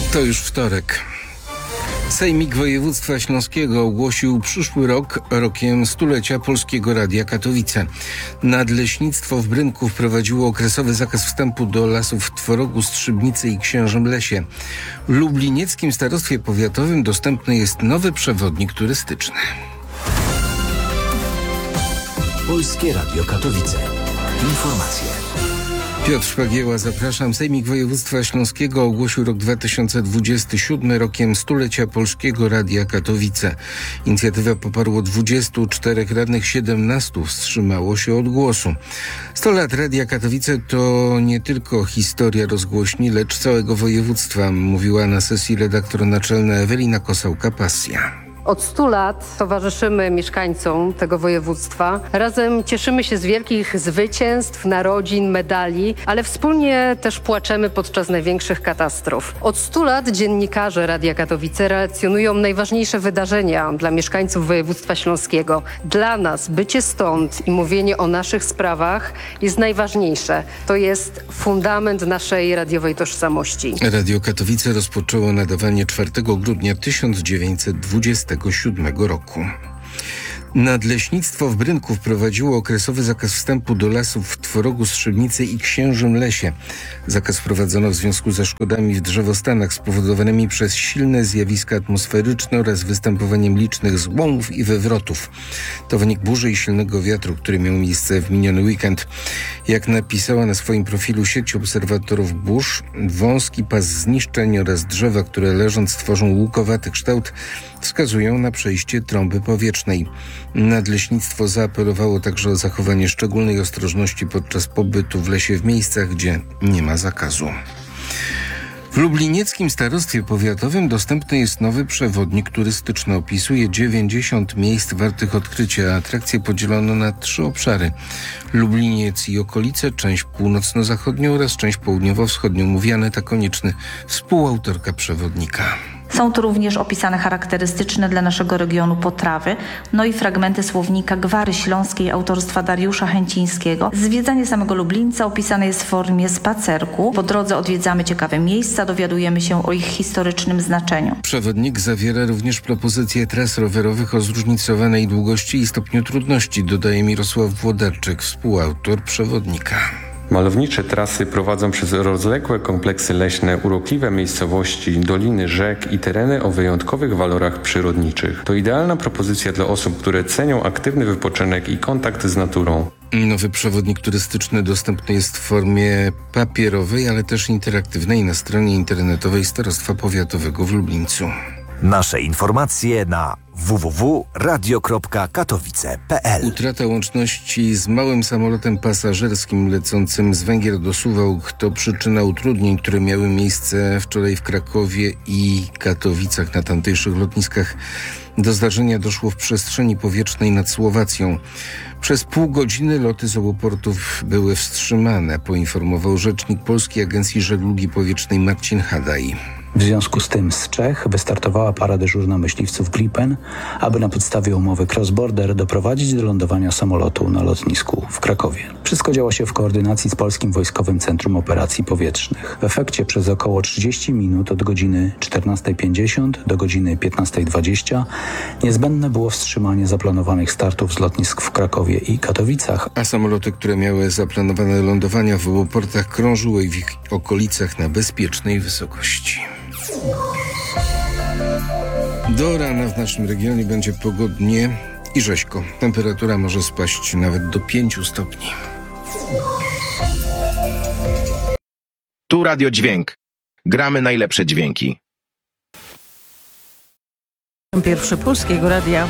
To już wtorek. Sejmik Województwa Śląskiego ogłosił przyszły rok rokiem stulecia Polskiego Radia Katowice. Nadleśnictwo w Brynku wprowadziło okresowy zakaz wstępu do lasów w Tworogu, Strzybnicy i Księżym Lesie. W lublinieckim starostwie powiatowym dostępny jest nowy przewodnik turystyczny. Polskie Radio Katowice. Informacje. Piotr Szpagieła, zapraszam. Sejmik Województwa Śląskiego ogłosił rok 2027 rokiem stulecia Polskiego Radia Katowice. Inicjatywę poparło 24 radnych, 17 wstrzymało się od głosu. 100 lat Radia Katowice to nie tylko historia rozgłośni, lecz całego województwa, mówiła na sesji redaktor naczelna Ewelina Kosałka-Pasja. Od 100 lat towarzyszymy mieszkańcom tego województwa. Razem cieszymy się z wielkich zwycięstw, narodzin, medali, ale wspólnie też płaczemy podczas największych katastrof. Od 100 lat dziennikarze Radia Katowice relacjonują najważniejsze wydarzenia dla mieszkańców województwa śląskiego. Dla nas bycie stąd i mówienie o naszych sprawach jest najważniejsze. To jest fundament naszej radiowej tożsamości. Radio Katowice rozpoczęło nadawanie 4 grudnia 1927 roku. Nadleśnictwo w Brynku wprowadziło okresowy zakaz wstępu do lasów w Tworogu, Strzybnicy i Księżym Lesie. Zakaz wprowadzono w związku ze szkodami w drzewostanach spowodowanymi przez silne zjawiska atmosferyczne oraz występowaniem licznych złomów i wywrotów. To wynik burzy i silnego wiatru, który miał miejsce w miniony weekend. Jak napisała na swoim profilu sieć obserwatorów burz, wąski pas zniszczeń oraz drzewa, które leżąc tworzą łukowaty kształt, wskazują na przejście trąby powietrznej. Nadleśnictwo zaapelowało także o zachowanie szczególnej ostrożności podczas pobytu w lesie w miejscach, gdzie nie ma zakazu. W lublinieckim starostwie powiatowym dostępny jest nowy przewodnik turystyczny. Opisuje 90 miejsc wartych odkrycia. Atrakcje podzielono na 3 obszary. Lubliniec i okolice, część północno-zachodnią oraz część południowo-wschodnią. Mówi Aneta Konieczny, współautorka przewodnika. Są tu również opisane charakterystyczne dla naszego regionu potrawy, no i fragmenty słownika Gwary Śląskiej autorstwa Dariusza Chęcińskiego. Zwiedzanie samego Lublińca opisane jest w formie spacerku. Po drodze odwiedzamy ciekawe miejsca, dowiadujemy się o ich historycznym znaczeniu. Przewodnik zawiera również propozycje tras rowerowych o zróżnicowanej długości i stopniu trudności, dodaje Mirosław Włodarczyk, współautor przewodnika. Malownicze trasy prowadzą przez rozległe kompleksy leśne, urokliwe miejscowości, doliny rzek i tereny o wyjątkowych walorach przyrodniczych. To idealna propozycja dla osób, które cenią aktywny wypoczynek i kontakt z naturą. Nowy przewodnik turystyczny dostępny jest w formie papierowej, ale też interaktywnej na stronie internetowej Starostwa Powiatowego w Lublińcu. Nasze informacje na www.radio.katowice.pl. Utrata łączności z małym samolotem pasażerskim lecącym z Węgier do Suwałk to przyczyna utrudnień, które miały miejsce wczoraj w Krakowie i Katowicach na tamtejszych lotniskach. Do zdarzenia doszło w przestrzeni powietrznej nad Słowacją. Przez pół godziny loty z obu portów były wstrzymane, poinformował rzecznik Polskiej Agencji Żeglugi Powietrznej Marcin Hadaj. W związku z tym z Czech wystartowała para dyżurna myśliwców Gripen, aby na podstawie umowy Cross-Border doprowadzić do lądowania samolotu na lotnisku w Krakowie. Wszystko działo się w koordynacji z Polskim Wojskowym Centrum Operacji Powietrznych. W efekcie przez około 30 minut od godziny 14:50 do godziny 15:20 niezbędne było wstrzymanie zaplanowanych startów z lotnisk w Krakowie i Katowicach. A samoloty, które miały zaplanowane lądowania w obu portach, krążyły w ich okolicach na bezpiecznej wysokości. Do rana w naszym regionie będzie pogodnie i rzeźko. Temperatura może spaść nawet do 5 stopni. Tu Radio Dźwięk. Gramy najlepsze dźwięki. Pierwszy Polskiego Radia.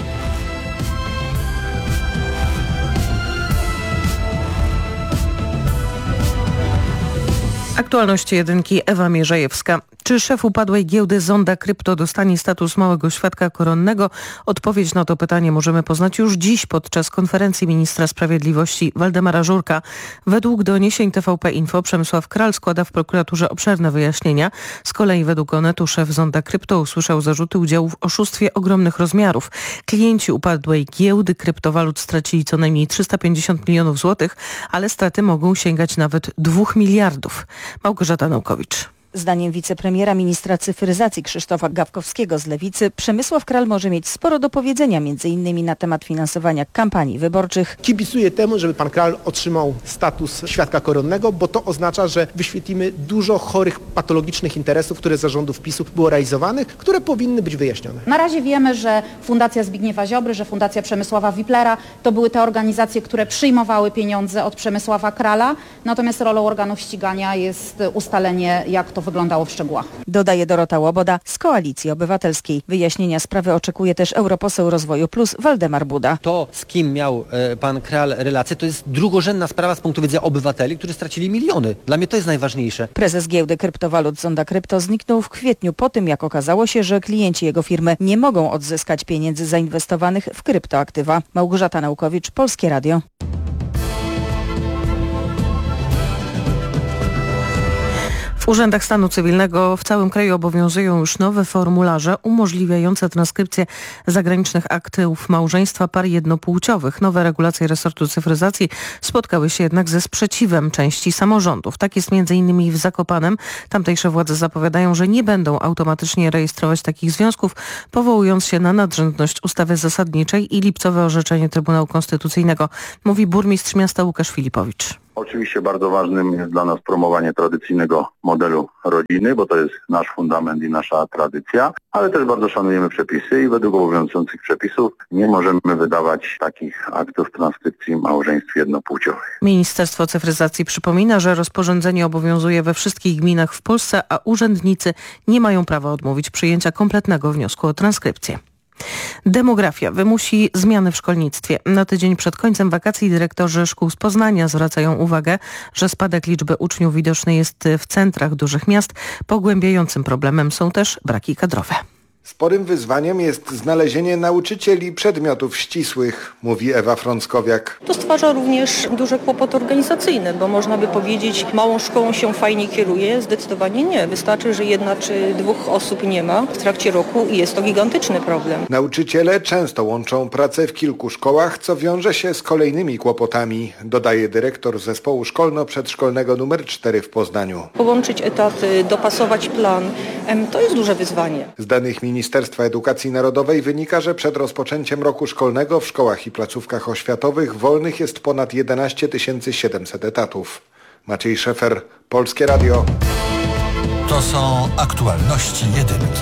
Aktualności jedynki, Ewa Mierzejewska. Czy szef upadłej giełdy Zonda Krypto dostanie status małego świadka koronnego? Odpowiedź na to pytanie możemy poznać już dziś podczas konferencji ministra sprawiedliwości Waldemara Żurka. Według doniesień TVP Info Przemysław Kral składa w prokuraturze obszerne wyjaśnienia. Z kolei według Onetu szef Zonda Krypto usłyszał zarzuty udziału w oszustwie ogromnych rozmiarów. Klienci upadłej giełdy kryptowalut stracili co najmniej 350 milionów złotych, ale straty mogą sięgać nawet 2 miliardów. Małgorzata Naukowicz. Zdaniem wicepremiera ministra cyfryzacji Krzysztofa Gawkowskiego z Lewicy Przemysław Kral może mieć sporo do powiedzenia m.in. na temat finansowania kampanii wyborczych. Kibicuję temu, żeby pan Kral otrzymał status świadka koronnego, bo to oznacza, że wyświetlimy dużo chorych, patologicznych interesów, które za rządów PiS-u było realizowanych, które powinny być wyjaśnione. Na razie wiemy, że Fundacja Zbigniewa Ziobry, że Fundacja Przemysława Wiplera to były te organizacje, które przyjmowały pieniądze od Przemysława Krala, natomiast rolą organów ścigania jest ustalenie, jak to wyglądało w szczegółach. Dodaje Dorota Łoboda z Koalicji Obywatelskiej. Wyjaśnienia sprawy oczekuje też europoseł Rozwoju Plus Waldemar Buda. To, z kim miał pan Kral relacje, to jest drugorzędna sprawa z punktu widzenia obywateli, którzy stracili miliony. Dla mnie to jest najważniejsze. Prezes giełdy kryptowalut Zonda Krypto zniknął w kwietniu po tym, jak okazało się, że klienci jego firmy nie mogą odzyskać pieniędzy zainwestowanych w kryptoaktywa. Małgorzata Naukowicz, Polskie Radio. W urzędach stanu cywilnego w całym kraju obowiązują już nowe formularze umożliwiające transkrypcję zagranicznych aktów małżeństwa par jednopłciowych. Nowe regulacje resortu cyfryzacji spotkały się jednak ze sprzeciwem części samorządów. Tak jest m.in. w Zakopanem. Tamtejsze władze zapowiadają, że nie będą automatycznie rejestrować takich związków, powołując się na nadrzędność ustawy zasadniczej i lipcowe orzeczenie Trybunału Konstytucyjnego, mówi burmistrz miasta Łukasz Filipowicz. Oczywiście bardzo ważnym jest dla nas promowanie tradycyjnego modelu rodziny, bo to jest nasz fundament i nasza tradycja, ale też bardzo szanujemy przepisy i według obowiązujących przepisów nie możemy wydawać takich aktów transkrypcji małżeństw jednopłciowych. Ministerstwo Cyfryzacji przypomina, że rozporządzenie obowiązuje we wszystkich gminach w Polsce, a urzędnicy nie mają prawa odmówić przyjęcia kompletnego wniosku o transkrypcję. Demografia wymusi zmiany w szkolnictwie. Na tydzień przed końcem wakacji dyrektorzy szkół z Poznania zwracają uwagę, że spadek liczby uczniów widoczny jest w centrach dużych miast. Pogłębiającym problemem są też braki kadrowe. Sporym wyzwaniem jest znalezienie nauczycieli przedmiotów ścisłych, mówi Ewa Frąckowiak. To stwarza również duże kłopoty organizacyjne, bo można by powiedzieć, małą szkołą się fajnie kieruje. Zdecydowanie nie. Wystarczy, że 1 czy 2 osób nie ma w trakcie roku i jest to gigantyczny problem. Nauczyciele często łączą pracę w kilku szkołach, co wiąże się z kolejnymi kłopotami, dodaje dyrektor zespołu szkolno-przedszkolnego nr 4 w Poznaniu. Połączyć etaty, dopasować plan, to jest duże wyzwanie. Z danych Ministerstwa Edukacji Narodowej wynika, że przed rozpoczęciem roku szkolnego w szkołach i placówkach oświatowych wolnych jest ponad 11 700 etatów. Maciej Szefer, Polskie Radio. To są aktualności jedynki.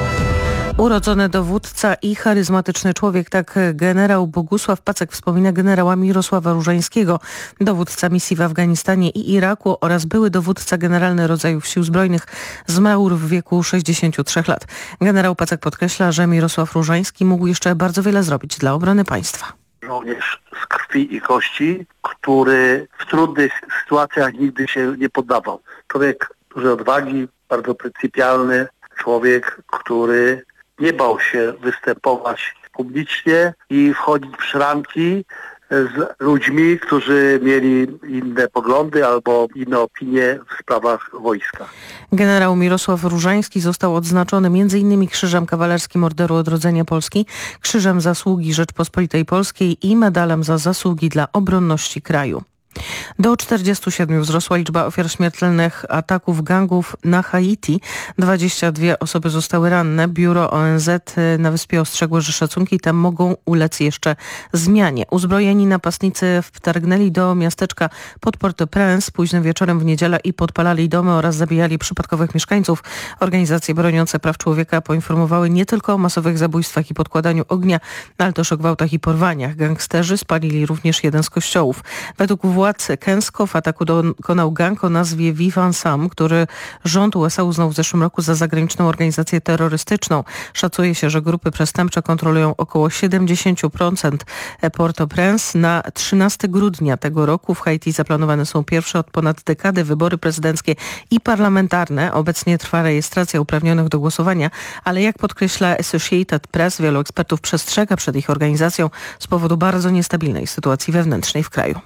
Urodzony dowódca i charyzmatyczny człowiek, tak generał Bogusław Pacek wspomina generała Mirosława Różańskiego, dowódca misji w Afganistanie i Iraku oraz były dowódca generalny rodzajów sił zbrojnych, zmarł w wieku 63 lat. Generał Pacek podkreśla, że Mirosław Różański mógł jeszcze bardzo wiele zrobić dla obrony państwa. Żołnierz z krwi i kości, który w trudnych sytuacjach nigdy się nie poddawał. Człowiek dużej odwagi, bardzo pryncypialny, człowiek, który nie bał się występować publicznie i wchodzić w szranki z ludźmi, którzy mieli inne poglądy albo inne opinie w sprawach wojska. Generał Mirosław Różański został odznaczony m.in. Krzyżem Kawalerskim Orderu Odrodzenia Polski, Krzyżem Zasługi Rzeczpospolitej Polskiej i Medalem za zasługi dla obronności kraju. Do 47 wzrosła liczba ofiar śmiertelnych ataków gangów na Haiti. 22 osoby zostały ranne. Biuro ONZ na wyspie ostrzegło, że szacunki tam mogą ulec jeszcze zmianie. Uzbrojeni napastnicy wtargnęli do miasteczka pod Port-au-Prince późnym wieczorem w niedzielę i podpalali domy oraz zabijali przypadkowych mieszkańców. Organizacje broniące praw człowieka poinformowały nie tylko o masowych zabójstwach i podkładaniu ognia, ale też o gwałtach i porwaniach. Gangsterzy spalili również jeden z kościołów. Według władz Kensko w ataku dokonał gang o nazwie Vivan Sam, który rząd USA uznał w zeszłym roku za zagraniczną organizację terrorystyczną. Szacuje się, że grupy przestępcze kontrolują około 70% Port-au-Prince. Na 13 grudnia tego roku w Haiti zaplanowane są pierwsze od ponad dekady wybory prezydenckie i parlamentarne. Obecnie trwa rejestracja uprawnionych do głosowania, ale jak podkreśla Associated Press, wielu ekspertów przestrzega przed ich organizacją z powodu bardzo niestabilnej sytuacji wewnętrznej w kraju.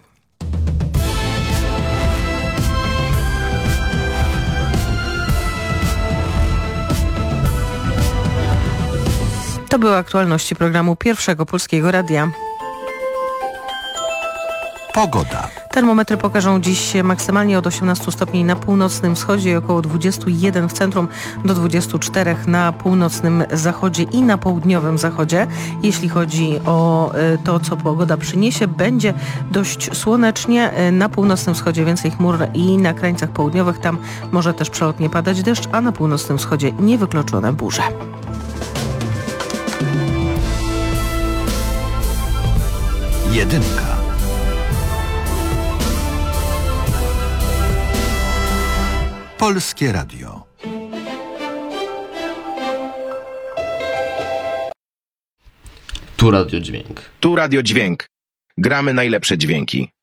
To były aktualności programu Pierwszego Polskiego Radia. Pogoda. Termometry pokażą dziś maksymalnie od 18 stopni na północnym wschodzie i około 21 w centrum do 24 na północnym zachodzie i na południowym zachodzie. Jeśli chodzi o to, co pogoda przyniesie, będzie dość słonecznie. Na północnym wschodzie więcej chmur i na krańcach południowych tam może też przelotnie padać deszcz, a na północnym wschodzie niewykluczone burze. Jedynka. Polskie Radio. Tu Radio Dźwięk. Tu Radio Dźwięk. Gramy najlepsze dźwięki.